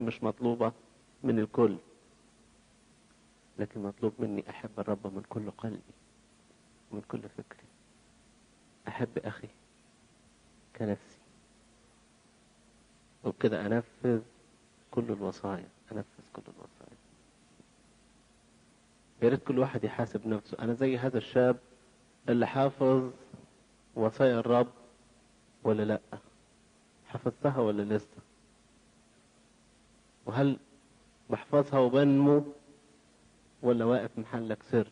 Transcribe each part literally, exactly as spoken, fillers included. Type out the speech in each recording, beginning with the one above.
مش مطلوبة من الكل، لكن مطلوب مني أحب الرب من كل قلبي ومن كل فكري، أحب أخي كنفسي، وبكده أنفذ كل الوصايا أنفذ كل الوصايا. يا ريت كل واحد يحاسب نفسه، أنا زي هذا الشاب اللي حافظ وصايا الرب ولا لأ؟ حفظتها ولا لسه؟ وهل بحفظها وبنمو ولا واقف محلك سر؟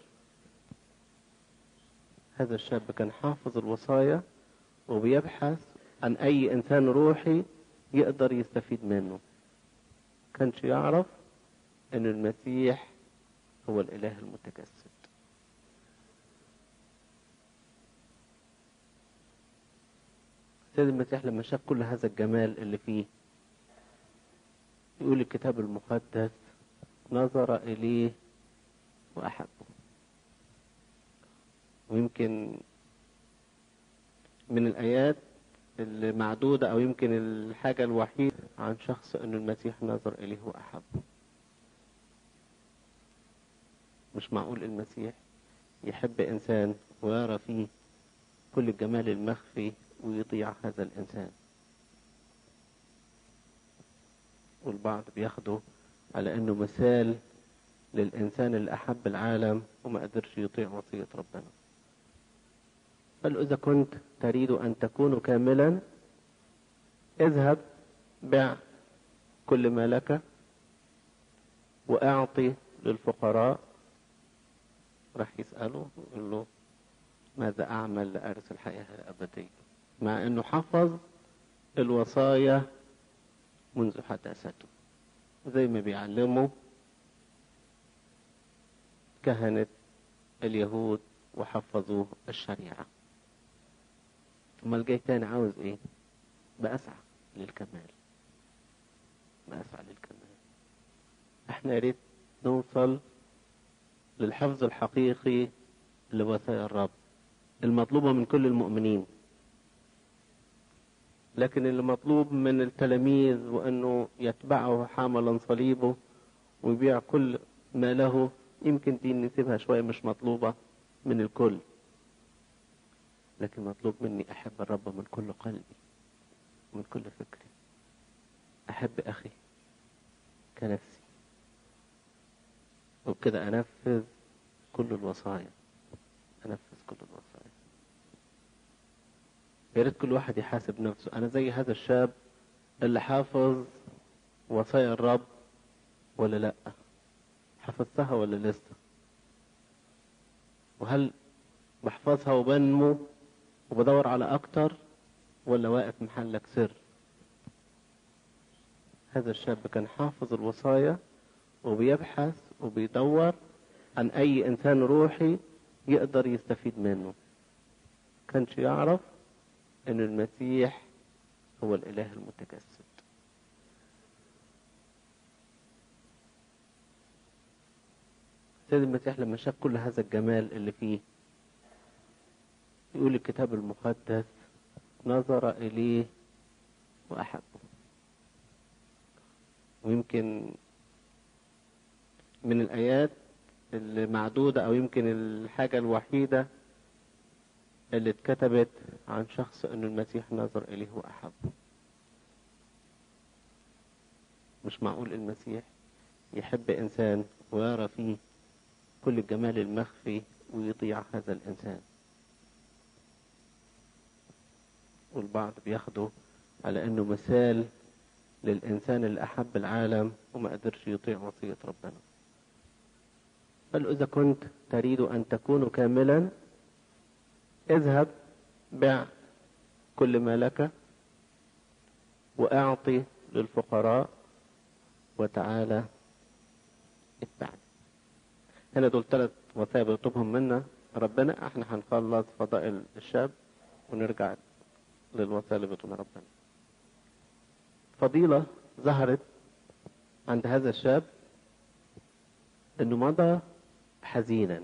هذا الشاب كان حافظ الوصايا وبيبحث عن أي إنسان روحي يقدر يستفيد منه. كانش يعرف أن المسيح هو الإله المتجسد. سيد المسيح لما شاف كل هذا الجمال اللي فيه، يقول الكتاب المقدس نظر إليه وأحبه. ويمكن من الآيات المعدودة أو يمكن الحاجة الوحيدة عن شخص أن المسيح نظر إليه وأحبه. مش معقول المسيح يحب إنسان ويرى فيه كل الجمال المخفي ويضيع هذا الإنسان. والبعض بياخده على أنه مثال للإنسان اللي أحب العالم وما قدرش يطيع وصية ربنا. قال إذا كنت تريد أن تكون كاملا اذهب بع كل ما لك وأعطي للفقراء. راح يسأله يقول له ماذا أعمل لأرث الحياة الأبدية؟ مع أنه حفظ الوصايا منذ حداثته، زي ما بيعلموا كهنة اليهود وحفظوه الشريعة. ثم الجاي تاني عاوز ايه؟ بأسعى للكمال، بأسعى للكمال. احنا يا ريت نوصل للحفظ الحقيقي لوصايا الرب المطلوبة من كل المؤمنين. لكن اللي مطلوب من التلاميذ وأنه يتبعه حاملا صليبه ويبيع كل ما له، يمكن دي نسيبها شوية، مش مطلوبة من الكل، لكن مطلوب مني أحب الرب من كل قلبي ومن كل فكري، أحب أخي كنفسي، وبكده أنفذ كل الوصايا أنفذ كل الوصايا. يا ريت كل واحد يحاسب نفسه، أنا زي هذا الشاب اللي حافظ وصايا الرب ولا لأ؟ حفظتها ولا لسه؟ وهل بحفظها وبنمو وبدور على أكتر ولا واقف محلك سر؟ هذا الشاب كان حافظ الوصايا وبيبحث وبيدور عن أي إنسان روحي يقدر يستفيد منه. كانش يعرف أن المسيح هو الإله المتجسد. سيد المسيح لما شاف كل هذا الجمال اللي فيه، يقول الكتاب المقدس نظر إليه وأحبه. ويمكن من الآيات المعدودة أو يمكن الحاجة الوحيدة اللي اتكتبت عن شخص أن المسيح نظر إليه وأحبه. مش معقول المسيح يحب إنسان ويرى فيه كل الجمال المخفي ويضيع هذا الإنسان. والبعض بياخده على أنه مثال للإنسان اللي أحب العالم وما قدرش يطيع وصية ربنا. قال إذا كنت تريد أن تكون كاملا اذهب بع كل ما لك وأعطي للفقراء وتعالى اتبعني. هنا دول ثلاث وصايا بيطلبهم منا ربنا. احنا هنخلص فضائل الشاب ونرجع للوصايا اللي بيطلبها ربنا. فضيلة ظهرت عند هذا الشاب انه مضى حزينا.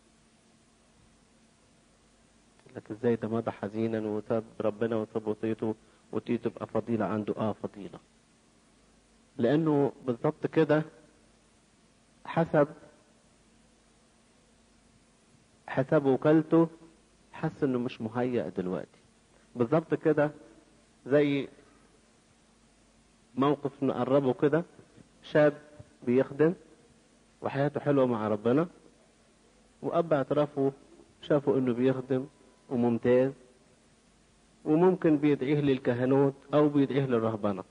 لكن ازاي ده مضى حزينا وساب ربنا وساب وصيته وتيجي تبقى فضيلة عنده؟ اه فضيلة. لأنه بالضبط كده حسب حسب وكالته حس إنه مش مهيأ دلوقتي. بالضبط كده زي موقف نقربه كده، شاب بيخدم وحياته حلوة مع ربنا، وأب اعترافه شافوا إنه بيخدم وممتاز وممكن بيدعيه للكهنوت أو بيدعيه للرهبنة،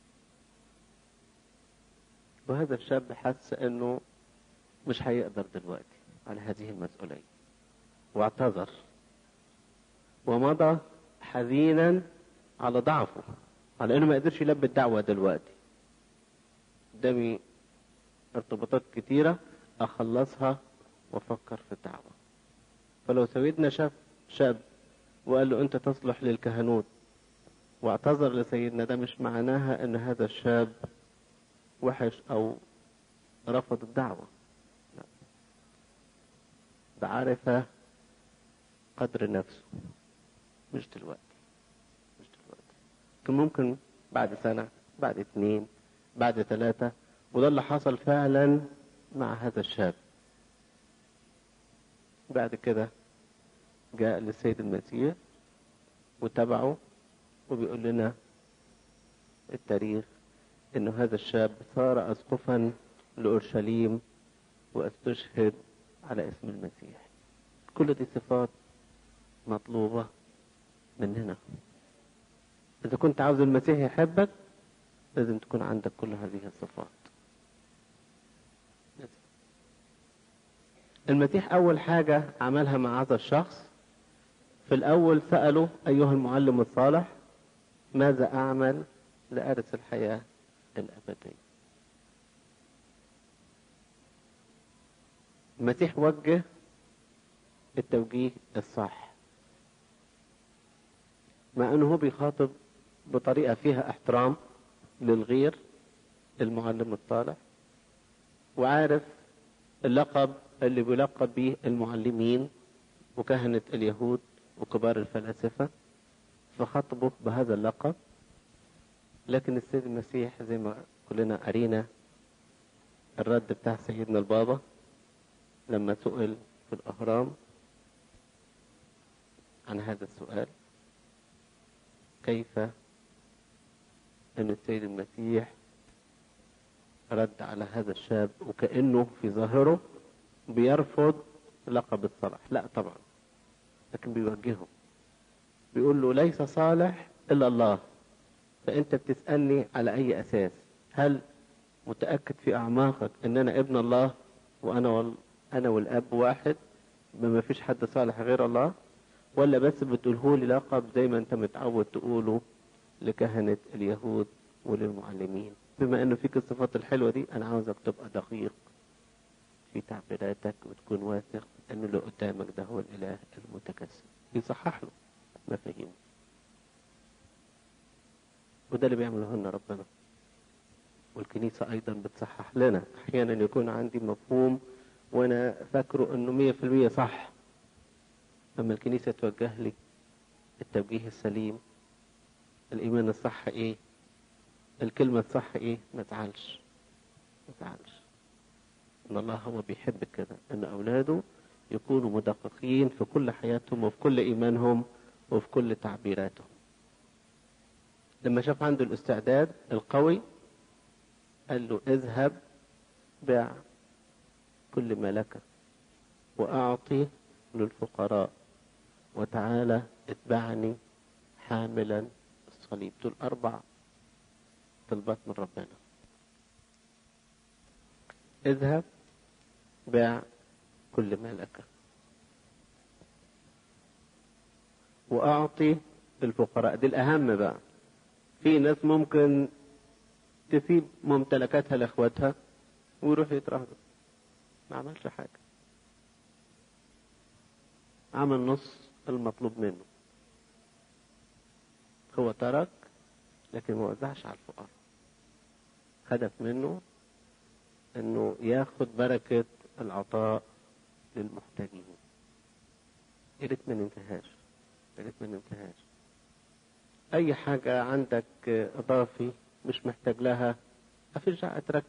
وهذا الشاب حس إنه مش هيقدر دلوقتي على هذه المسؤولية، واعتذر ومضى حزينا على ضعفه، على إنه ما قدرش يلبي الدعوة دلوقتي. قدامي ارتباطات كتيرة أخلصها وأفكر في الدعوة. فلو سيدنا شاف شاب وقال له أنت تصلح للكهنوت واعتذر لسيدنا، ده مش معناها أن هذا الشاب وحش أو رفض الدعوة، لا، ده عارف قدر نفسه. مش دلوقتي مش دلوقتي كان ممكن بعد سنة، بعد اتنين، بعد ثلاثة، وده اللي حصل فعلا مع هذا الشاب. بعد كده جاء للسيد المسيح وتبعه، وبيقول لنا التاريخ انه هذا الشاب صار اسقفا لأورشليم واستشهد على اسم المسيح. كل دي صفات مطلوبة مننا. اذا كنت عاوز المسيح يحبك لازم تكون عندك كل هذه الصفات. المسيح اول حاجة عملها مع هذا الشخص، في الاول سأله ايها المعلم الصالح ماذا اعمل لأرث الحياة الابدية. المسيح وجه التوجيه الصح، مع انه هو بيخاطب بطريقة فيها احترام للغير المعلم الصالح، وعارف اللقب اللي بيلقب به المعلمين وكهنة اليهود وكبار الفلاسفة، فخطبه بهذا اللقب. لكن السيد المسيح زي ما كلنا قرينا الرد بتاع سيدنا البابا لما سئل في الأهرام عن هذا السؤال، كيف أن السيد المسيح رد على هذا الشاب وكأنه في ظاهره بيرفض لقب الصلاح. لا طبعا، لكن بيوجهه، بيقول له ليس صالح إلا الله، فأنت بتسألني على أي أساس؟ هل متأكد في أعماقك أن أنا ابن الله وأنا وال... أنا والأب واحد ما فيش حد صالح غير الله، ولا بس بتقوله لي لقب زي ما أنت متعود تقوله لكهنة اليهود وللمعلمين؟ بما أنه فيك الصفات الحلوة دي أنا عاوزك تبقى دقيق في تعبيراتك وتكون واثق أنه اللي قدامك ده هو الإله المتكسب. يصحح له مفاهيمه، وده اللي بيعمله لنا ربنا. والكنيسة أيضا بتصحح لنا. أحيانا يكون عندي مفهوم وأنا فاكره أنه مية في المية صح، أما الكنيسة توجه لي التوجيه السليم، الإيمان الصح إيه، الكلمة الصح إيه، ما تزعلش ما تزعلش. إن الله هو بيحب كده، إن أولاده يكونوا مدققين في كل حياتهم وفي كل إيمانهم وفي كل تعبيراتهم. لما شاف عنده الاستعداد القوي قال له اذهب بيع كل ما لك وأعطي للفقراء وتعالى اتبعني حاملا الصليب. دول أربع طلبات من ربنا. اذهب بيع كل ما لك وأعطي الفقراء. دي الأهم بقى. في ناس ممكن تسيب ممتلكاتها لأخواتها ويروح يترهبط، ما عملش حاجة، عمل نص المطلوب منه. هو ترك لكن ما وزعش على الفقراء. هدف منه انه ياخد بركة العطاء للمحتاجين. يا ريت ما ننتهاش، يا ريت ما ننتهاش. اي حاجة عندك اضافي مش محتاج لها مفيش داعي أتركز